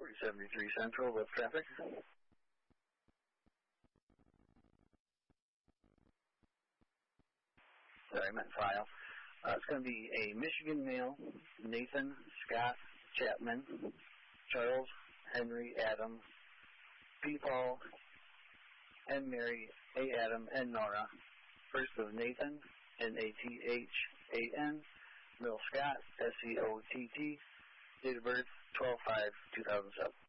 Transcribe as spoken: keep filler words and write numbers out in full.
forty seventy-three Central with traffic. Sorry, I meant file. Uh, it's going to be a Michigan male, Nathan Scott Chapman, Charles Henry Adam, P. Paul, N. Mary, A. Adam, and Nora. First of Nathan, N A T H A N, middle Scott, S C O T T, date of birth twelve five two thousand seven.